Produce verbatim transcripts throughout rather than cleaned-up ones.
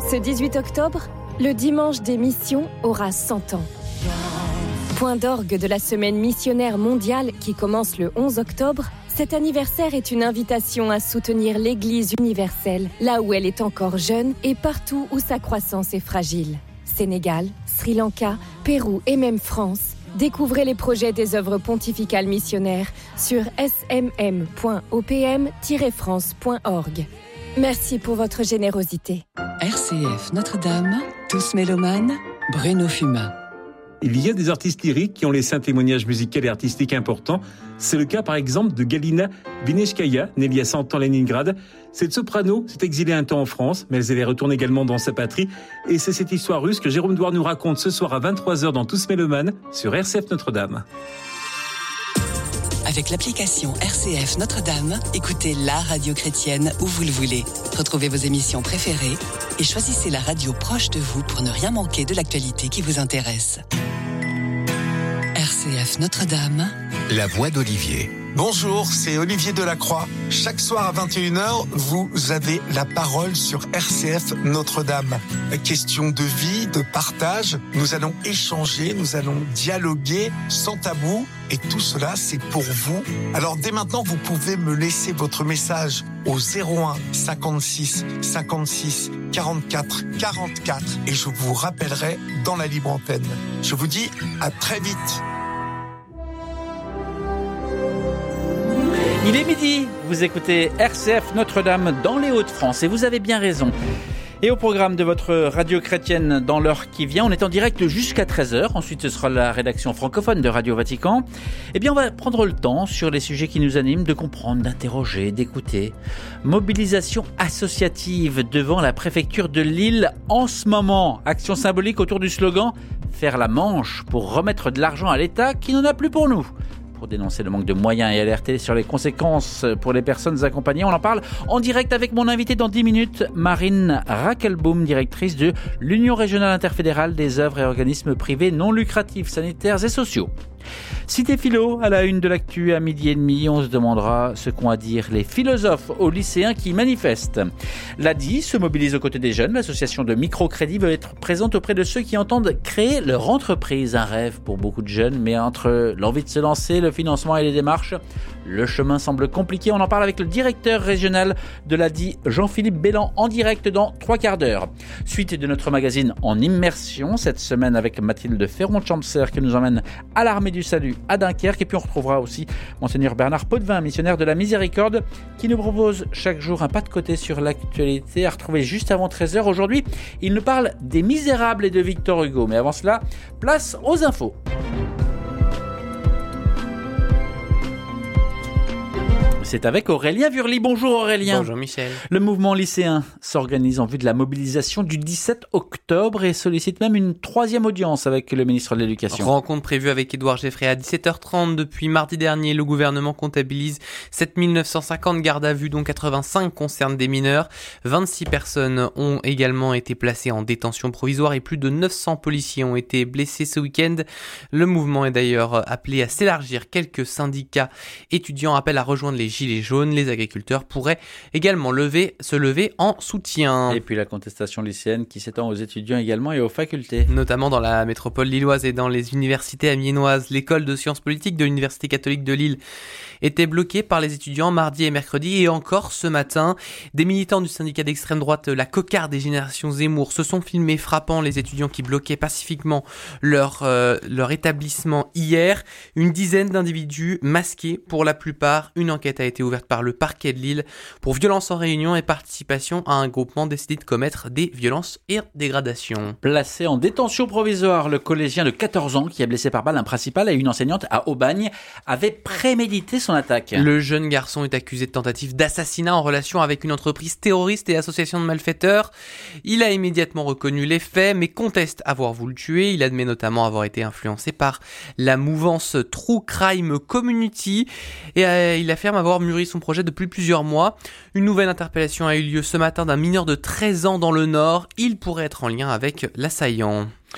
Ce dix-huit octobre, le dimanche des missions aura cent ans. Point d'orgue de la semaine missionnaire mondiale qui commence le onze octobre, cet anniversaire est une invitation à soutenir l'Église universelle, là où elle est encore jeune et partout où sa croissance est fragile. Sénégal, Sri Lanka, Pérou et même France. Découvrez les projets des œuvres pontificales missionnaires sur s m m point o p m tiret france point org. Merci pour votre générosité. R C F Notre-Dame, tous mélomanes, Bruno Fumain. Il y a des artistes lyriques qui ont laissé un témoignage musical et artistique important. C'est le cas par exemple de Galina Vinechkaya, née il y a cent ans à Leningrad. Cette soprano s'est exilée un temps en France, mais elle est retournée également dans sa patrie. Et c'est cette histoire russe que Jérôme Douard nous raconte ce soir à vingt-trois heures dans Tous Mélomanes sur R C F Notre-Dame. Avec l'application R C F Notre-Dame, écoutez la radio chrétienne où vous le voulez. Retrouvez vos émissions préférées et choisissez la radio proche de vous pour ne rien manquer de l'actualité qui vous intéresse. R C F Notre-Dame, la voix d'Olivier. Bonjour, c'est Olivier Delacroix. Chaque soir à vingt et une heures, vous avez la parole sur R C F Notre-Dame. Question de vie, de partage, nous allons échanger, nous allons dialoguer sans tabou. Et tout cela, c'est pour vous. Alors dès maintenant, vous pouvez me laisser votre message au zéro un cinquante-six cinquante-six quarante-quatre quarante-quatre et je vous rappellerai dans la libre antenne. Je vous dis à très vite. Il est midi, vous écoutez R C F Notre-Dame dans les Hauts-de-France et vous avez bien raison. Et au programme de votre radio chrétienne dans l'heure qui vient, on est en direct jusqu'à treize heures. Ensuite, ce sera la rédaction francophone de Radio Vatican. Eh bien, on va prendre le temps sur les sujets qui nous animent de comprendre, d'interroger, d'écouter. Mobilisation associative devant la préfecture de Lille en ce moment. Action symbolique autour du slogan « Faire la manche pour remettre de l'argent à l'État qui n'en a plus pour nous ». Pour dénoncer le manque de moyens et alerter sur les conséquences pour les personnes accompagnées. On en parle en direct avec mon invité dans dix minutes, Marine Rackelbaum, directrice de l'Union régionale interfédérale des œuvres et organismes privés non lucratifs, sanitaires et sociaux. Cité Philo, à la une de l'actu à midi et demi, on se demandera ce qu'ont à dire les philosophes aux lycéens qui manifestent. L'A D I se mobilise aux côtés des jeunes. L'association de microcrédit veut être présente auprès de ceux qui entendent créer leur entreprise. Un rêve pour beaucoup de jeunes, mais entre l'envie de se lancer, le financement et les démarches, le chemin semble compliqué. On en parle avec le directeur régional de l'A D I, Jean-Philippe Bélan, en direct dans trois quarts d'heure. Suite de notre magazine en immersion, cette semaine avec Mathilde Ferron-Champser qui nous emmène à l'Armée du Salut à Dunkerque. Et puis on retrouvera aussi Monseigneur Bernard Potvin, missionnaire de la Miséricorde, qui nous propose chaque jour un pas de côté sur l'actualité à retrouver juste avant treize heures. Aujourd'hui, il nous parle des Misérables et de Victor Hugo. Mais avant cela, place aux infos. C'est avec Aurélien Vurly. Bonjour Aurélien. Bonjour Michel. Le mouvement lycéen s'organise en vue de la mobilisation du dix-sept octobre et sollicite même une troisième audience avec le ministre de l'Éducation. Rencontre prévue avec Édouard Geffray à dix-sept heures trente. Depuis mardi dernier, le gouvernement comptabilise sept mille neuf cent cinquante gardes à vue, dont quatre-vingt-cinq concernent des mineurs. vingt-six personnes ont également été placées en détention provisoire et plus de neuf cents policiers ont été blessés ce week-end. Le mouvement est d'ailleurs appelé à s'élargir. Quelques syndicats étudiants appellent à rejoindre les Gilets jaunes. Les agriculteurs pourraient également lever, se lever en soutien. Et puis la contestation lycéenne qui s'étend aux étudiants également et aux facultés. Notamment dans la métropole lilloise et dans les universités amiénoises. L'école de sciences politiques de l'Université catholique de Lille était bloquée par les étudiants mardi et mercredi. Et encore ce matin, des militants du syndicat d'extrême droite, la Cocarde des générations Zemmour, se sont filmés frappant les étudiants qui bloquaient pacifiquement leur, euh, leur établissement hier. Une dizaine d'individus masqués pour la plupart. Une enquête a été ouverte par le parquet de Lille pour violence en réunion et participation à un groupement décidé de commettre des violences et dégradations. Placé en détention provisoire, le collégien de quatorze ans qui a blessé par balle un principal et une enseignante à Aubagne avait prémédité son attaque. Le jeune garçon est accusé de tentative d'assassinat en relation avec une entreprise terroriste et association de malfaiteurs. Il a immédiatement reconnu les faits mais conteste avoir voulu tuer. Il admet notamment avoir été influencé par la mouvance True Crime Community et euh, il affirme avoir mûri son projet depuis plusieurs mois. Une nouvelle interpellation a eu lieu ce matin d'un mineur de treize ans dans le Nord. Il pourrait être en lien avec l'assaillant.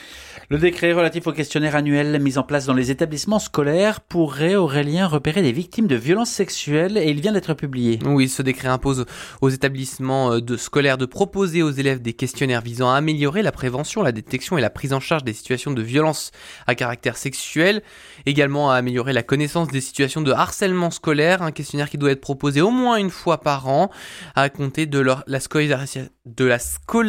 Le décret relatif au questionnaire annuel mis en place dans les établissements scolaires pourrait, Aurélien, repérer des victimes de violences sexuelles et il vient d'être publié. Oui, ce décret impose aux établissements de scolaires de proposer aux élèves des questionnaires visant à améliorer la prévention, la détection et la prise en charge des situations de violence à caractère sexuel, également à améliorer la connaissance des situations de harcèlement scolaire, un questionnaire qui doit être proposé au moins une fois par an à compter de leur, la scolarisation, de la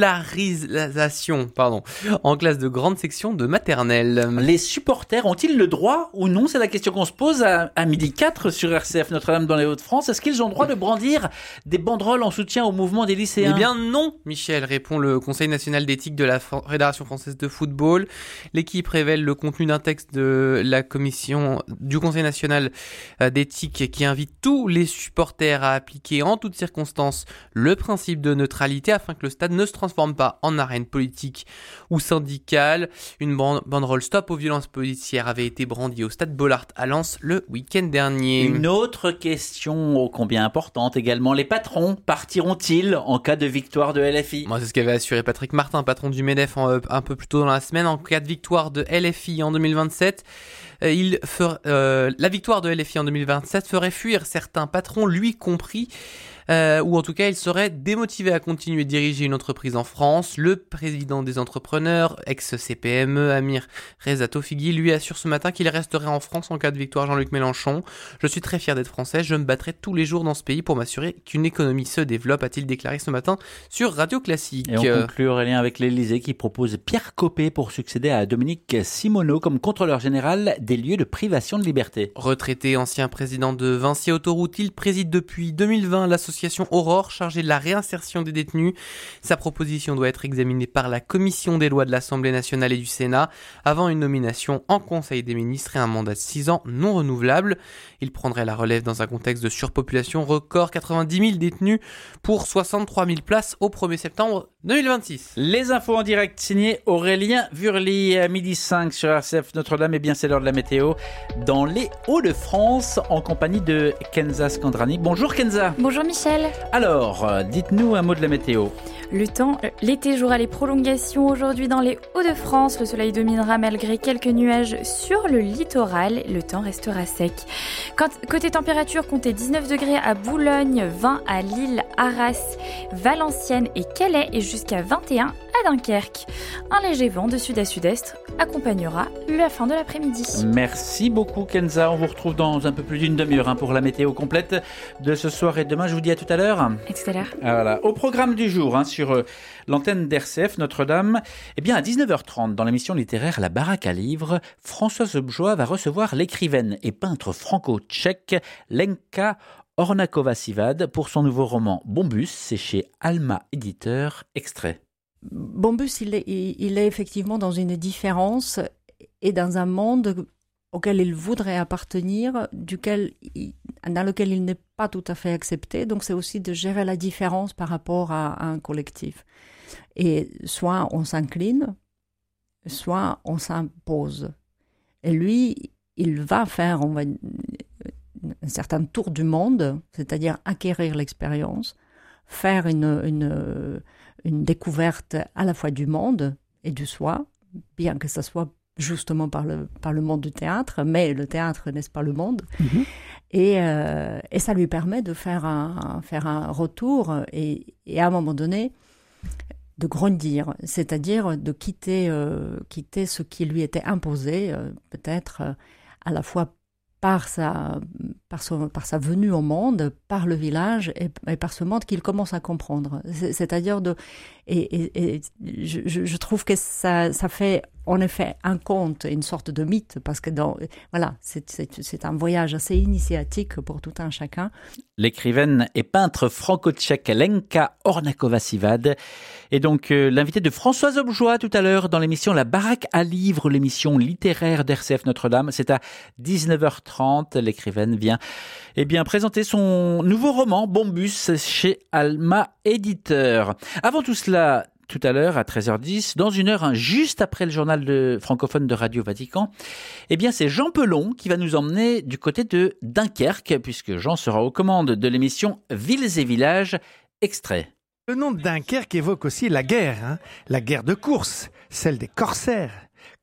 scolarisation, pardon, en classe de grande section de maternelle. Les supporters ont-ils le droit ou non? C'est la question qu'on se pose à, à midi quatre sur R C F Notre-Dame dans les Hauts-de-France. Est-ce qu'ils ont le droit de brandir des banderoles en soutien au mouvement des lycéens? Eh bien non, Michel, répond le Conseil national d'éthique de la Fédération française de football. L'équipe révèle le contenu d'un texte de la commission du Conseil national d'éthique qui invite tous les supporters à appliquer en toutes circonstances le principe de neutralité afin que le stade ne se transforme pas en arène politique ou syndicale. Une banderole stop aux violences policières avait été brandie au stade Bollaert à Lens le week-end dernier. Une autre question ô combien importante également, les patrons partiront-ils en cas de victoire de L F I? Moi, c'est ce qu'avait assuré Patrick Martin, patron du MEDEF, en, un peu plus tôt dans la semaine. En cas de victoire de L F I en deux mille vingt-sept, euh, il fera, euh, la victoire de L F I en deux mille vingt-sept ferait fuir certains patrons, lui compris. Euh, ou en tout cas il serait démotivé à continuer de diriger une entreprise en France. Le président des entrepreneurs, ex-C P M E, Amir Reza Tofighi, lui assure ce matin qu'il resterait en France en cas de victoire Jean-Luc Mélenchon. Je suis très fier d'être français, je me battrai tous les jours dans ce pays pour m'assurer qu'une économie se développe, a-t-il déclaré ce matin sur Radio Classique. Et on conclut, Aurélien, avec l'Élysée qui propose Pierre Copé pour succéder à Dominique Simoneau comme contrôleur général des lieux de privation de liberté. Retraité, ancien président de Vinci Autoroute, il préside depuis deux mille vingt l'association Aurore, chargée de la réinsertion des détenus. Sa proposition doit être examinée par la commission des lois de l'Assemblée nationale et du Sénat avant une nomination en Conseil des ministres et un mandat de six ans non renouvelable. Il prendrait la relève dans un contexte de surpopulation record, quatre-vingt-dix mille détenus pour soixante-trois mille places au premier septembre deux mille vingt-six. Les infos en direct signé Aurélien Vurli à midi cinq sur R C F Notre-Dame. Et bien c'est l'heure de la météo dans les Hauts-de-France en compagnie de Kenza Scandrani. Bonjour Kenza. Bonjour Michel. Alors, dites-nous un mot de la météo. Le temps, l'été jouera les prolongations aujourd'hui dans les Hauts-de-France. Le soleil dominera malgré quelques nuages sur le littoral. Le temps restera sec. Quand, côté température, comptez dix-neuf degrés à Boulogne, vingt à Lille, Arras, Valenciennes et Calais et jusqu'à vingt et un à Dunkerque. Un léger vent de sud à sud-est accompagnera la fin de l'après-midi. Merci beaucoup Kenza. On vous retrouve dans un peu plus d'une demi-heure hein, pour la météo complète de ce soir et demain. Je vous dis à tout à l'heure. À tout à l'heure. Voilà. Au programme du jour, hein, sur euh, l'antenne d'R C F Notre-Dame, eh bien à dix-neuf heures trente, dans l'émission littéraire La Baraque à livres, Françoise Objoa va recevoir l'écrivaine et peintre franco-tchèque Lenka Ornakova-Sivad pour son nouveau roman Bombus, c'est chez Alma Éditeur. Extrait. Bombus, il est, il est effectivement dans une différence et dans un monde auquel il voudrait appartenir, duquel il, dans lequel il n'est pas tout à fait accepté. Donc c'est aussi de gérer la différence par rapport à, à un collectif. Et soit on s'incline, soit on s'impose. Et lui, il va faire on va, un certain tour du monde, c'est-à-dire acquérir l'expérience, faire une... une une découverte à la fois du monde et du soi, bien que ce soit justement par le, par le monde du théâtre, mais le théâtre, n'est-ce pas, le monde. Mm-hmm. Et, euh, et ça lui permet de faire un, faire un retour et, et à un moment donné, de grandir, c'est-à-dire de quitter, euh, quitter ce qui lui était imposé, euh, peut-être euh, à la fois par sa, par, son, par sa venue au monde, par le village et, et par ce monde qu'il commence à comprendre. C'est, c'est-à-dire de... Et, et, et je, je trouve que ça, ça fait en effet un conte, une sorte de mythe, parce que dans, voilà, c'est, c'est, c'est un voyage assez initiatique pour tout un chacun. L'écrivaine et peintre franco-tchèque Lenka Ornakova-Sivad et donc euh, l'invité de Françoise Objoa tout à l'heure dans l'émission La Baraque à livres, l'émission littéraire d'R C F Notre-Dame. C'est à dix-neuf heures trente. L'écrivaine vient eh bien, présenter son nouveau roman Bombus chez Alma Éditeur. Avant tout cela, tout à l'heure à treize heures dix, dans une heure, hein, juste après le journal de, francophone de Radio Vatican, eh bien c'est Jean Pelon qui va nous emmener du côté de Dunkerque, puisque Jean sera aux commandes de l'émission Villes et Villages, extrait. Le nom de Dunkerque évoque aussi la guerre, hein, la guerre de course, celle des corsaires.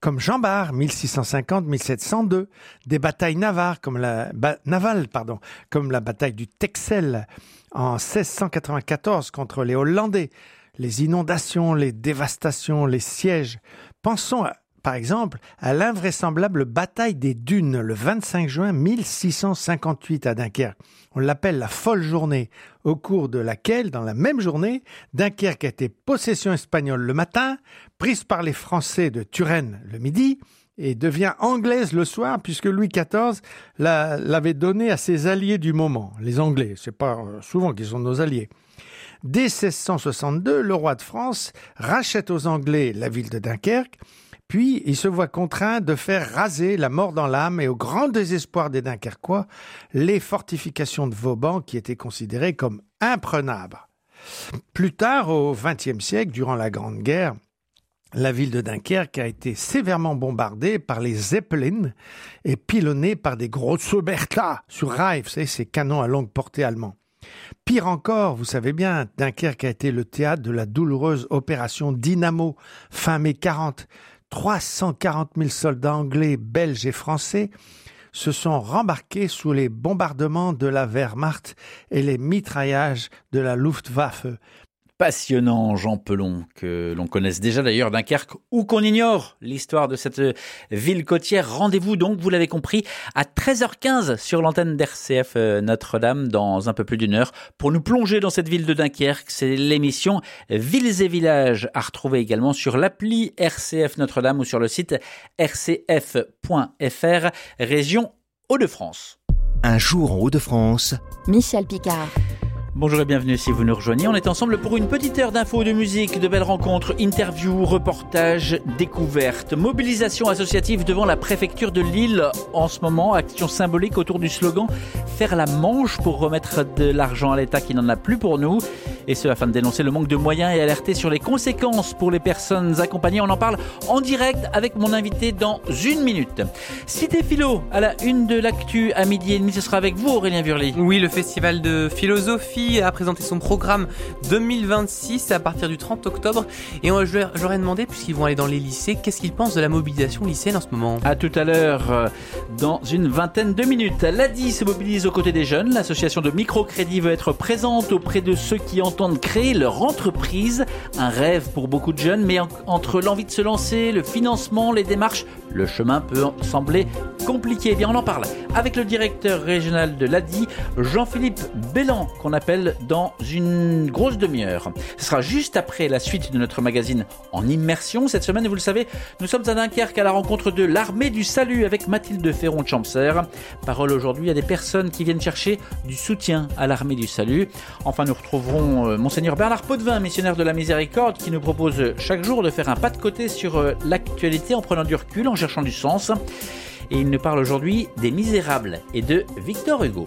comme Jean Bart, mille six cent cinquante à mille sept cent deux, des batailles navales comme la, ba, navales, pardon, comme la bataille du Texel en seize cent quatre-vingt-quatorze contre les Hollandais, les inondations, les dévastations, les sièges. Pensons à, par exemple à l'invraisemblable bataille des Dunes le vingt-cinq juin mille six cent cinquante-huit à Dunkerque. On l'appelle la folle journée, au cours de laquelle, dans la même journée, Dunkerque a été possession espagnole le matin, prise par les Français de Turenne le midi, et devient anglaise le soir, puisque Louis quatorze la, l'avait donnée à ses alliés du moment, les Anglais. C'est pas souvent qu'ils sont nos alliés. Dès seize cent soixante-deux, le roi de France rachète aux Anglais la ville de Dunkerque, puis il se voit contraint de faire raser la mort dans l'âme et au grand désespoir des Dunkerquois, les fortifications de Vauban qui étaient considérées comme imprenables. Plus tard, au vingtième siècle, durant la Grande Guerre, la ville de Dunkerque a été sévèrement bombardée par les Zeppelin et pilonnée par des grosses Bertha sur rail, vous savez, ces canons à longue portée allemands. Pire encore, vous savez bien, Dunkerque a été le théâtre de la douloureuse opération Dynamo, fin mai quarante. trois cent quarante mille soldats anglais, belges et français se sont rembarqués sous les bombardements de la Wehrmacht et les mitraillages de la Luftwaffe. Passionnant, Jean Pelon, que l'on connaisse déjà d'ailleurs Dunkerque ou qu'on ignore l'histoire de cette ville côtière. Rendez-vous donc, vous l'avez compris, à treize heures quinze sur l'antenne d'R C F Notre-Dame dans un peu plus d'une heure pour nous plonger dans cette ville de Dunkerque. C'est l'émission Villes et Villages à retrouver également sur l'appli R C F Notre-Dame ou sur le site r c f point f r, région Hauts-de-France. Un jour en Hauts-de-France, Michel Picard. Bonjour et bienvenue si vous nous rejoignez. On est ensemble pour une petite heure d'infos, de musique, de belles rencontres, interviews, reportages, découvertes, mobilisation associative devant la préfecture de Lille. En ce moment, action symbolique autour du slogan « Faire la manche pour remettre de l'argent à l'État qui n'en a plus pour nous ». Et ce, afin de dénoncer le manque de moyens et alerter sur les conséquences pour les personnes accompagnées. On en parle en direct avec mon invité dans une minute. Cité Philo, à la une de l'actu à midi et demi, ce sera avec vous Aurélien Burly. Oui, le festival de philosophie a présenté son programme deux mille vingt-six à partir du trente octobre. Et on, je, je leur ai demandé, puisqu'ils vont aller dans les lycées, qu'est-ce qu'ils pensent de la mobilisation lycéenne en ce moment. À tout à l'heure, dans une vingtaine de minutes. L'A D I se mobilise aux côtés des jeunes. L'association de microcrédit veut être présente auprès de ceux qui entendent créer leur entreprise. Un rêve pour beaucoup de jeunes, mais en, entre l'envie de se lancer, le financement, les démarches, le chemin peut sembler compliqué. Eh bien, on en parle avec le directeur régional de l'A D I, Jean-Philippe Bellan, qu'on appelle dans une grosse demi-heure. Ce sera juste après la suite de notre magazine en immersion. Cette semaine, vous le savez, nous sommes à Dunkerque à la rencontre de l'Armée du Salut avec Mathilde Ferron-Champser. Parole aujourd'hui à des personnes qui viennent chercher du soutien à l'Armée du Salut. Enfin, nous retrouverons euh, Monseigneur Bernard Potvin, missionnaire de la Miséricorde, qui nous propose chaque jour de faire un pas de côté sur euh, l'actualité en prenant du recul, en cherchant du sens. Et il nous parle aujourd'hui des Misérables et de Victor Hugo.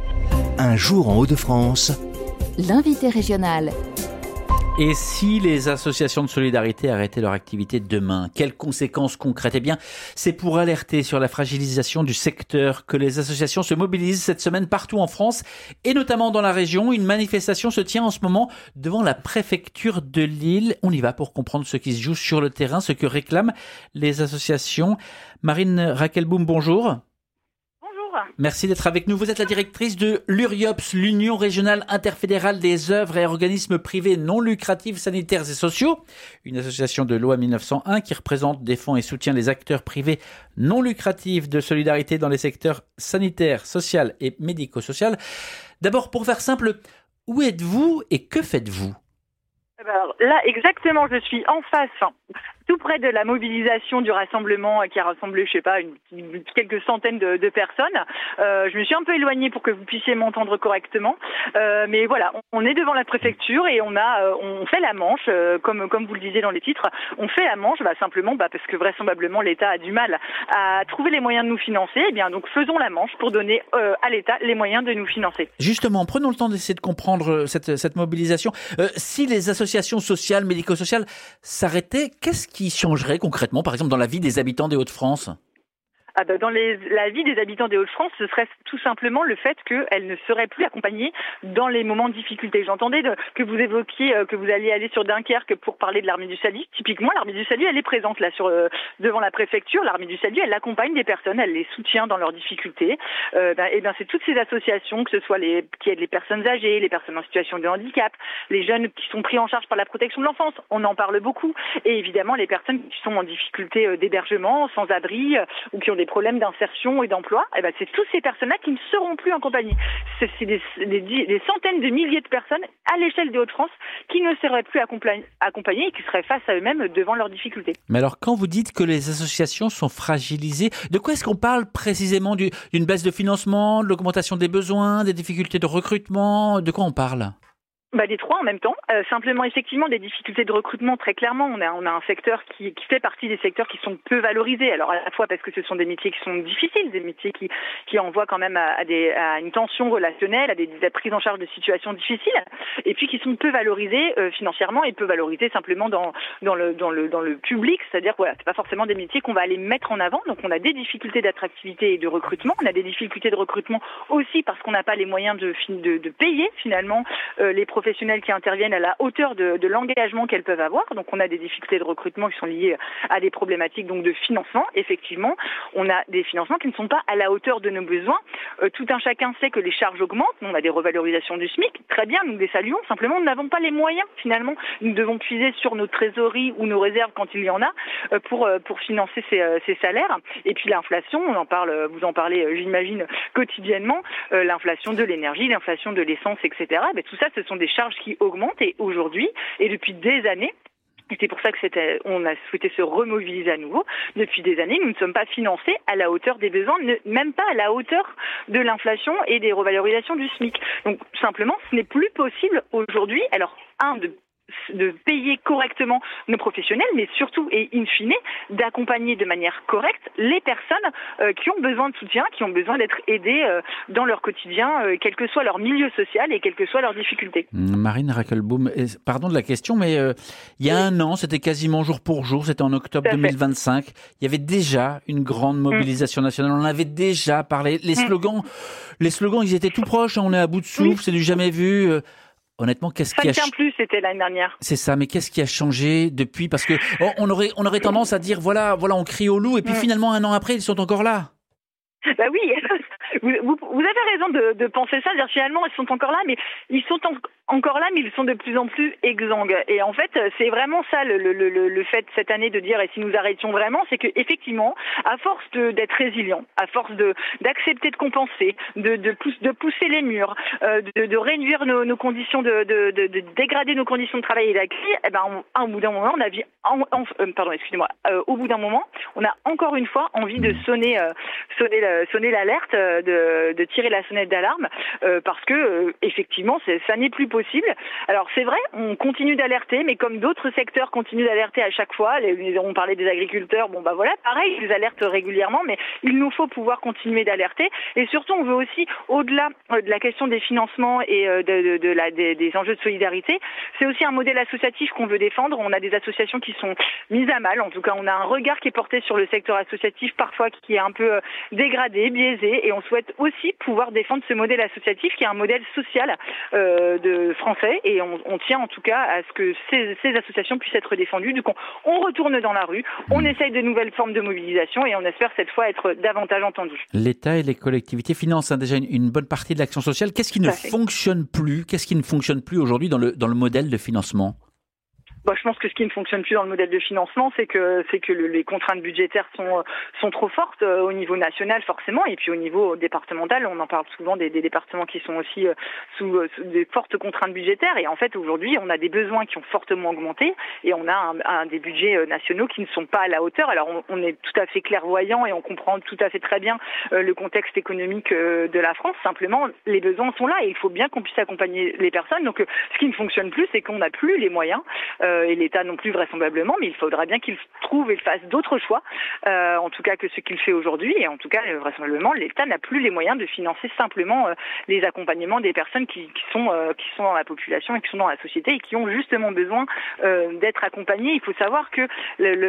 Un jour en Hauts-de-France, L'invité régional. Et si les associations de solidarité arrêtaient leur activité demain, quelles conséquences concrètes ? Eh bien, c'est pour alerter sur la fragilisation du secteur que les associations se mobilisent cette semaine partout en France et notamment dans la région. Une manifestation se tient en ce moment devant la préfecture de Lille. On y va pour comprendre ce qui se joue sur le terrain, ce que réclament les associations. Marine Raquelboum, bonjour. Merci d'être avec nous. Vous êtes la directrice de l'URIOPS, l'Union régionale interfédérale des œuvres et organismes privés non lucratifs sanitaires et sociaux, une association de loi mille neuf cent un qui représente, défend et soutient les acteurs privés non lucratifs de solidarité dans les secteurs sanitaires, social et médico-social. D'abord, pour faire simple, où êtes-vous et que faites-vous ? Alors là, exactement, je suis en face, enfin, tout près de la mobilisation du rassemblement qui a rassemblé, je sais pas, une, une, quelques centaines de, de personnes. Euh, je me suis un peu éloignée pour que vous puissiez m'entendre correctement. Euh, mais voilà, on, on est devant la préfecture et on a, euh, on fait la manche, euh, comme comme vous le disiez dans les titres. On fait la manche, bah, simplement, bah, parce que vraisemblablement l'État a du mal à trouver les moyens de nous financer. Eh bien, donc faisons la manche pour donner euh, à l'État les moyens de nous financer. Justement, prenons le temps d'essayer de comprendre cette cette mobilisation. Euh, si les associations sociales, médico-sociales s'arrêtaient, qu'est-ce qui changerait concrètement, par exemple, dans la vie des habitants des Hauts-de-France ? Ah bah dans les, la vie des habitants des Hauts-de-France, ce serait tout simplement le fait qu'elles ne seraient plus accompagnées dans les moments de difficulté. J'entendais de, que vous évoquiez euh, que vous alliez aller sur Dunkerque pour parler de l'Armée du Salut. Typiquement, l'Armée du Salut, elle est présente là sur euh, devant la préfecture. L'Armée du Salut, elle accompagne des personnes, elle les soutient dans leurs difficultés. Euh, ben, et bien c'est toutes ces associations, que ce soit les qui aident les personnes âgées, les personnes en situation de handicap, les jeunes qui sont pris en charge par la protection de l'enfance. On en parle beaucoup. Et évidemment, les personnes qui sont en difficulté euh, d'hébergement, sans abri euh, ou qui ont des problèmes d'insertion et d'emploi, eh ben, c'est tous ces personnes-là qui ne seront plus en compagnie. C'est, c'est des, des, des centaines de milliers de personnes à l'échelle des Hauts-de-France qui ne seraient plus accompagnées et qui seraient face à eux-mêmes devant leurs difficultés. Mais alors, quand vous dites que les associations sont fragilisées, de quoi est-ce qu'on parle précisément? du, D'une baisse de financement, de l'augmentation des besoins, des difficultés de recrutement? De quoi on parle? Bah, des trois en même temps. Euh, simplement, effectivement, des difficultés de recrutement, très clairement. On a, on a un secteur qui, qui fait partie des secteurs qui sont peu valorisés. Alors, à la fois parce que ce sont des métiers qui sont difficiles, des métiers qui, qui envoient quand même à, à, des, à une tension relationnelle, à des, des prises en charge de situations difficiles, et puis qui sont peu valorisés euh, financièrement et peu valorisés simplement dans, dans, le, dans, le, dans le public. C'est-à-dire, voilà, c'est pas forcément des métiers qu'on va aller mettre en avant. Donc, on a des difficultés d'attractivité et de recrutement. On a des difficultés de recrutement aussi parce qu'on n'a pas les moyens de, de, de payer, finalement, euh, les professionnels qui interviennent à la hauteur de, de l'engagement qu'elles peuvent avoir. Donc on a des difficultés de recrutement qui sont liées à des problématiques donc de financement. Effectivement, on a des financements qui ne sont pas à la hauteur de nos besoins. Euh, tout un chacun sait que les charges augmentent. On a des revalorisations du SMIC. Très bien, nous les saluons. Simplement, nous n'avons pas les moyens finalement. Nous devons puiser sur nos trésoreries ou nos réserves quand il y en a euh, pour euh, pour financer ces, euh, ces salaires. Et puis l'inflation, on en parle, vous en parlez, euh, j'imagine quotidiennement. Euh, l'inflation de l'énergie, l'inflation de l'essence, et cetera. Mais tout ça, ce sont des charges qui augmentent et aujourd'hui et depuis des années. Et c'est pour ça que c'était, on a souhaité se remobiliser à nouveau. Depuis des années, nous ne sommes pas financés à la hauteur des besoins, ne, même pas à la hauteur de l'inflation et des revalorisations du SMIC. Donc simplement, ce n'est plus possible aujourd'hui. Alors, un, de de payer correctement nos professionnels, mais surtout et in fine, d'accompagner de manière correcte les personnes euh, qui ont besoin de soutien, qui ont besoin d'être aidées euh, dans leur quotidien, euh, quel que soit leur milieu social et quelles que soient leurs difficultés. Marine Rackelbaum, pardon de la question, mais euh, il y a un an, c'était quasiment jour pour jour, c'était en octobre deux mille vingt-cinq, il y avait déjà une grande mobilisation mmh. nationale, on en avait déjà parlé, les slogans, mmh. les slogans, ils étaient tout proches, on est à bout de souffle, oui. c'est du jamais vu. Euh, Honnêtement, qu'est-ce ça qui a tient plus, c'était l'année dernière. C'est ça, mais qu'est-ce qui a changé depuis? Parce que oh, on aurait on aurait tendance à dire voilà voilà on crie au loup et puis mmh. finalement un an après ils sont encore là. Bah oui, vous, vous, vous avez raison de, de penser ça. Dire finalement ils sont encore là, mais ils sont en, encore là, mais ils sont de plus en plus exsangues. Et en fait, c'est vraiment ça le, le, le, le fait cette année de dire et si nous arrêtions vraiment, c'est que effectivement, à force de, d'être résilient, à force de d'accepter de compenser, de de, pousse, de pousser les murs, euh, de, de réduire nos, nos conditions, de, de, de, de dégrader nos conditions de travail et d'accueil, eh ben, on, au bout d'un moment, on a vu, en, en, euh, pardon, excusez-moi, euh, au bout d'un moment, on a encore une fois envie de sonner, euh, sonner, la, sonner l'alerte, euh, de, de tirer la sonnette d'alarme, euh, parce que euh, effectivement, c'est, ça n'est plus possible. Possible. Alors c'est vrai, on continue d'alerter, mais comme d'autres secteurs continuent d'alerter à chaque fois, les, on parlait des agriculteurs, bon bah voilà, pareil, ils alertent régulièrement, mais il nous faut pouvoir continuer d'alerter. Et surtout, on veut aussi, au-delà de la question des financements et de, de, de la, des, des enjeux de solidarité, c'est aussi un modèle associatif qu'on veut défendre. On a des associations qui sont mises à mal, en tout cas on a un regard qui est porté sur le secteur associatif, parfois qui est un peu dégradé, biaisé, et on souhaite aussi pouvoir défendre ce modèle associatif qui est un modèle social euh, de français et on, on tient en tout cas à ce que ces, ces associations puissent être défendues. Du coup, on retourne dans la rue, on essaye de nouvelles formes de mobilisation et on espère cette fois être davantage entendus. L'État et les collectivités financent hein, déjà une, une bonne partie de l'action sociale. Qu'est-ce qui ne fonctionne plus Qu'est-ce qui ne fonctionne plus aujourd'hui dans le, dans le modèle de financement ? Bah, je pense que ce qui ne fonctionne plus dans le modèle de financement, c'est que c'est que le, les contraintes budgétaires sont sont trop fortes euh, au niveau national forcément, et puis au niveau départemental, on en parle souvent des, des départements qui sont aussi euh, sous, sous des fortes contraintes budgétaires. Et en fait, aujourd'hui, on a des besoins qui ont fortement augmenté, et on a un, un des budgets nationaux qui ne sont pas à la hauteur. Alors, on, on est tout à fait clairvoyant et on comprend tout à fait très bien euh, le contexte économique euh, de la France. Simplement, les besoins sont là et il faut bien qu'on puisse accompagner les personnes. Donc, euh, ce qui ne fonctionne plus, c'est qu'on n'a plus les moyens. Euh, et l'État non plus vraisemblablement, mais il faudra bien qu'il trouve et fasse d'autres choix, euh, en tout cas que ce qu'il fait aujourd'hui, et en tout cas vraisemblablement l'État n'a plus les moyens de financer simplement euh, les accompagnements des personnes qui, qui sont euh, qui sont dans la population et qui sont dans la société et qui ont justement besoin euh, d'être accompagnées. Il faut savoir que le, le, on,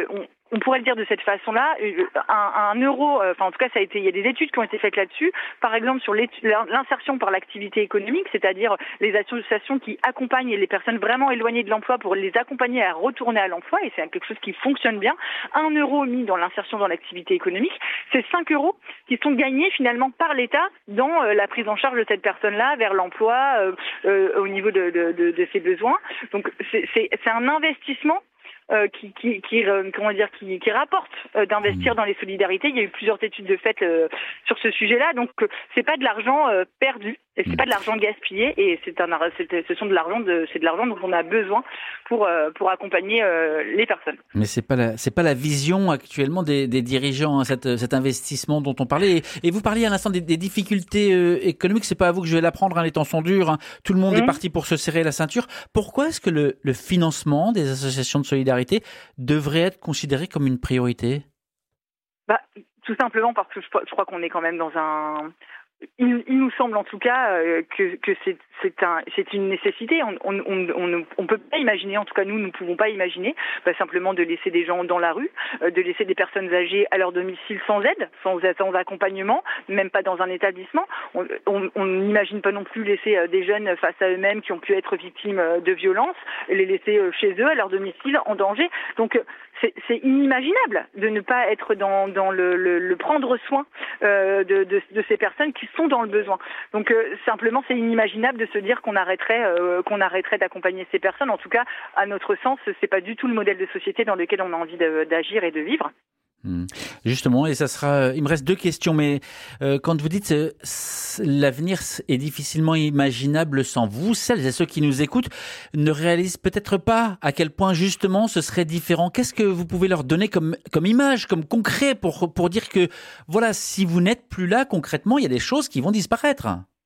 on pourrait le dire de cette façon-là, un, un euro, enfin en tout cas ça a été, il y a des études qui ont été faites là-dessus, par exemple sur l'insertion par l'activité économique, c'est-à-dire les associations qui accompagnent les personnes vraiment éloignées de l'emploi pour les accompagner à retourner à l'emploi, et c'est quelque chose qui fonctionne bien. Un euro mis dans l'insertion dans l'activité économique, c'est cinq euros qui sont gagnés finalement par l'État dans la prise en charge de cette personne-là vers l'emploi euh, euh, au niveau de, de, de, de ses besoins. Donc c'est, c'est, c'est un investissement Euh, qui, qui, qui, euh, comment dire, qui, qui rapporte euh, d'investir dans les solidarités. Il y a eu plusieurs études de fait euh, sur ce sujet-là, donc euh, c'est pas de l'argent euh, perdu, et c'est pas de l'argent gaspillé, et c'est un, c'est, ce sont de l'argent, de, c'est de l'argent dont on a besoin pour euh, pour accompagner euh, les personnes. Mais c'est pas la, c'est pas la vision actuellement des, des dirigeants, hein, cet, cet investissement dont on parlait. Et, et vous parliez à l'instant des, des difficultés euh, économiques. C'est pas à vous que je vais l'apprendre, hein, les temps sont durs. Hein. Tout le monde mmh. est parti pour se serrer la ceinture. Pourquoi est-ce que le, le financement des associations de solidarité devrait être considéré comme une priorité ? Bah, tout simplement parce que je, je crois qu'on est quand même dans un... Il, il nous semble en tout cas euh, que, que c'est, c'est, un, c'est une nécessité. On on, on, on, on peut pas imaginer, en tout cas nous, nous ne pouvons pas imaginer, bah, simplement de laisser des gens dans la rue, euh, de laisser des personnes âgées à leur domicile sans aide, sans, sans accompagnement, même pas dans un établissement. On n'imagine pas non plus laisser euh, des jeunes face à eux-mêmes qui ont pu être victimes euh, de violences, les laisser euh, chez eux, à leur domicile, en danger. Donc euh, c'est, c'est inimaginable de ne pas être dans, dans le, le, le prendre soin euh, de, de, de ces personnes qui sont dans le besoin. Donc euh, simplement, c'est inimaginable de se dire qu'on arrêterait, euh, qu'on arrêterait d'accompagner ces personnes. En tout cas, à notre sens, c'est pas du tout le modèle de société dans lequel on a envie de, d'agir et de vivre. Mmh. Justement, et ça sera. Il me reste deux questions, mais euh, quand vous dites euh, l'avenir est difficilement imaginable sans vous, celles et ceux qui nous écoutent ne réalisent peut-être pas à quel point justement ce serait différent. Qu'est-ce que vous pouvez leur donner comme comme image, comme concret pour pour dire que voilà, si vous n'êtes plus là concrètement, il y a des choses qui vont disparaître.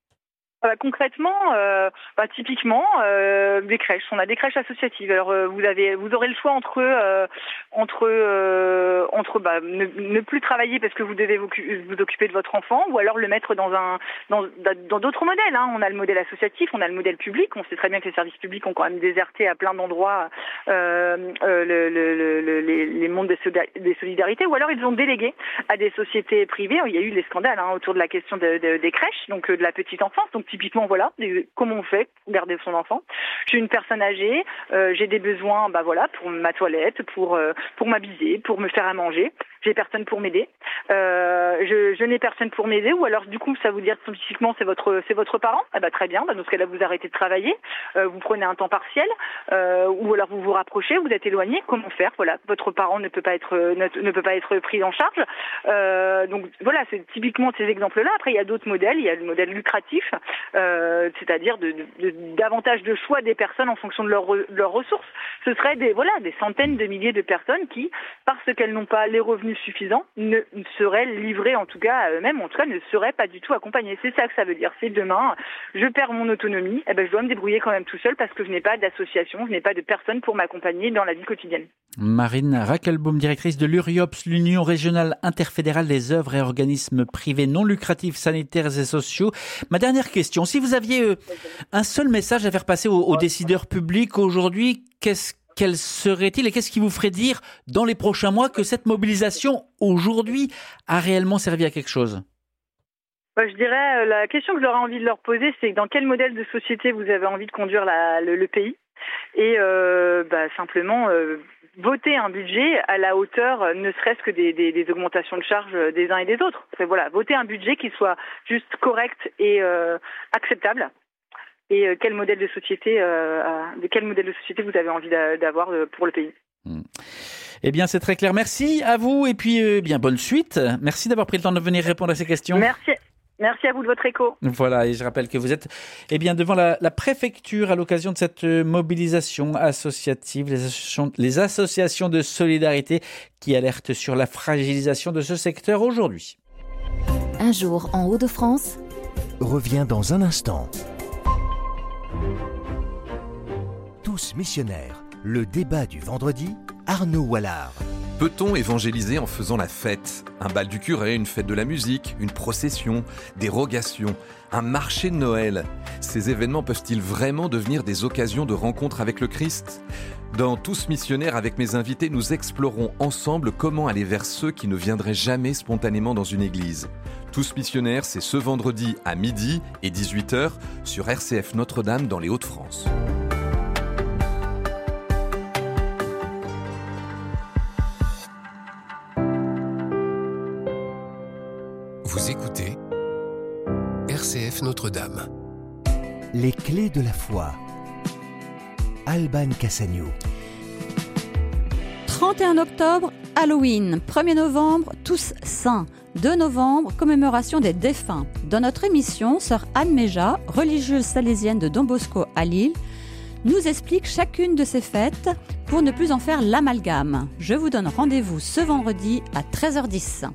Bah, concrètement, euh, bah, typiquement, euh, des crèches. On a des crèches associatives. Alors, euh, vous avez, vous aurez le choix entre euh, entre euh, entre bah, ne, ne plus travailler parce que vous devez vous, vous occuper de votre enfant, ou alors le mettre dans un dans dans d'autres modèles. Hein. On a le modèle associatif, on a le modèle public. On sait très bien que les services publics ont quand même déserté à plein d'endroits euh, euh, le, le, le, les, les mondes des solidarités, ou alors ils ont délégué à des sociétés privées. Il y a eu les scandales hein, autour de la question de, de, des crèches, donc de la petite enfance. Donc typiquement, voilà, comment on fait pour garder son enfant. Je suis une personne âgée, euh, j'ai des besoins, bah voilà, pour ma toilette, pour euh, pour m'habiller, pour me faire à manger. J'ai personne pour m'aider. Euh, je, je n'ai personne pour m'aider, ou alors du coup, ça vous dire spécifiquement, c'est votre c'est votre parent. Ah bah très bien. Bah, dans ce cas-là, vous arrêtez de travailler, euh, vous prenez un temps partiel, euh, ou alors vous vous rapprochez, vous êtes éloigné. Comment faire ? Voilà, votre parent ne peut pas être ne, ne peut pas être pris en charge. Euh, donc voilà, c'est typiquement ces exemples-là. Après, il y a d'autres modèles. Il y a le modèle lucratif. Euh, c'est-à-dire de, de, de, davantage de choix des personnes en fonction de leurs leurs ressources. Ce seraient des voilà des centaines de milliers de personnes qui, parce qu'elles n'ont pas les revenus suffisants, ne, ne seraient livrées en tout cas à eux-mêmes, en tout cas ne seraient pas du tout accompagnées. C'est ça que ça veut dire. C'est demain, je perds mon autonomie, et ben je dois me débrouiller quand même tout seul parce que je n'ai pas d'association, je n'ai pas de personne pour m'accompagner dans la vie quotidienne. Marine Rackelbaum, directrice de l'URIOPS, l'Union régionale interfédérale des œuvres et organismes privés non lucratifs, sanitaires et sociaux. Ma dernière question, si vous aviez euh, un seul message à faire passer aux, aux décideurs publics aujourd'hui, qu'est-ce, quel serait-il et qu'est-ce qui vous ferait dire dans les prochains mois que cette mobilisation aujourd'hui a réellement servi à quelque chose ? Bah, je dirais, la question que j'aurais envie de leur poser, c'est dans quel modèle de société vous avez envie de conduire la, le, le pays ? Et euh, bah, simplement euh, voter un budget à la hauteur, ne serait-ce que des, des, des augmentations de charges des uns et des autres. C'est, voilà, voter un budget qui soit juste correct et euh, acceptable. Et euh, quel modèle de société, euh, de quel modèle de société vous avez envie d'a, d'avoir euh, pour le pays. Mmh. Eh bien, c'est très clair. Merci à vous et puis euh, bien bonne suite. Merci d'avoir pris le temps de venir répondre à ces questions. Merci. Merci à vous de votre écho. Voilà, et je rappelle que vous êtes eh bien, devant la, la préfecture à l'occasion de cette mobilisation associative, les associations, les associations de solidarité qui alertent sur la fragilisation de ce secteur aujourd'hui. Un jour en Hauts-de-France revient dans un instant. Tous missionnaires, le débat du vendredi, Arnaud Wallard. Peut-on évangéliser en faisant la fête ? Un bal du curé, une fête de la musique, une procession, des rogations, un marché de Noël. Ces événements peuvent-ils vraiment devenir des occasions de rencontre avec le Christ ? Dans Tous missionnaires, avec mes invités, nous explorons ensemble comment aller vers ceux qui ne viendraient jamais spontanément dans une église. Tous missionnaires, c'est ce vendredi à midi et dix-huit heures sur R C F Notre-Dame dans les Hauts-de-France. Vous écoutez R C F Notre-Dame. Les clés de la foi. Alban Cassagno. trente et un octobre, Halloween. premier novembre, Tous Saints. deux novembre, commémoration des défunts. Dans notre émission, sœur Anne Méja, religieuse salésienne de Don Bosco à Lille, nous explique chacune de ces fêtes pour ne plus en faire l'amalgame. Je vous donne rendez-vous ce vendredi à treize heures dix.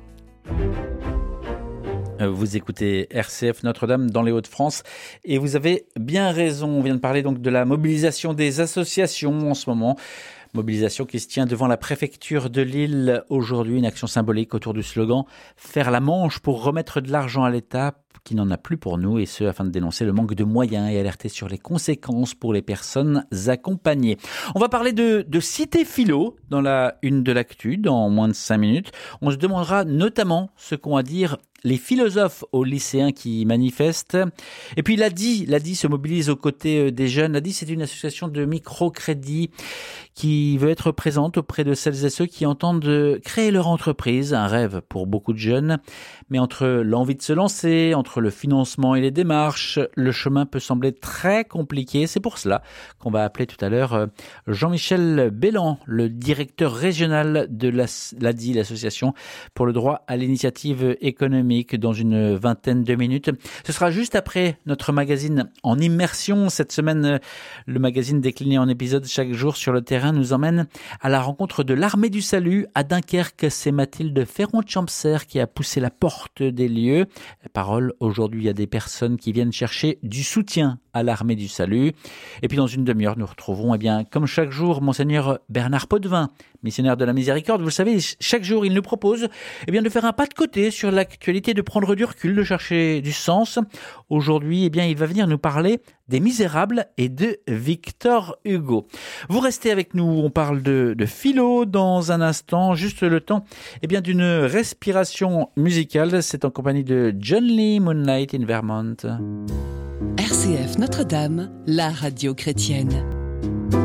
Vous écoutez R C F Notre-Dame dans les Hauts-de-France et vous avez bien raison. On vient de parler donc de la mobilisation des associations en ce moment. Mobilisation qui se tient devant la préfecture de Lille aujourd'hui, une action symbolique autour du slogan « Faire la manche pour remettre de l'argent à l'État qui n'en a plus pour nous » et ce afin de dénoncer le manque de moyens et alerter sur les conséquences pour les personnes accompagnées. On va parler de, de Cité Philo dans la une de l'actu dans moins de cinq minutes. On se demandera notamment ce qu'ont à dire les philosophes aux lycéens qui manifestent. Et puis l'A D I, l'A D I se mobilise aux côtés des jeunes. L'A D I, c'est une association de microcrédit qui veut être présente auprès de celles et ceux qui entendent créer leur entreprise, un rêve pour beaucoup de jeunes. Mais entre l'envie de se lancer, entre le financement et les démarches, le chemin peut sembler très compliqué. C'est pour cela qu'on va appeler tout à l'heure Jean-Michel Bellan, le directeur régional de l'A D I, l'association pour le droit à l'initiative économique, dans une vingtaine de minutes. Ce sera juste après notre magazine en immersion. Cette semaine, le magazine décliné en épisodes chaque jour sur le terrain nous emmène à la rencontre de l'Armée du Salut à Dunkerque. C'est Mathilde Ferron-Champser qui a poussé la porte des lieux. Parole, aujourd'hui, il y a des personnes qui viennent chercher du soutien à l'Armée du Salut. Et puis dans une demi-heure, nous retrouverons, eh bien, comme chaque jour, Monseigneur Bernard Potvin, missionnaire de la Miséricorde. Vous le savez, chaque jour, il nous propose eh bien, de faire un pas de côté sur l'actualité, de prendre du recul, de chercher du sens. Aujourd'hui, eh bien, il va venir nous parler des Misérables et de Victor Hugo. Vous restez avec nous, on parle de, de philo dans un instant, juste le temps eh bien, d'une respiration musicale. C'est en compagnie de John Lee, Moonlight in Vermont. R C F Notre-Dame, la radio chrétienne.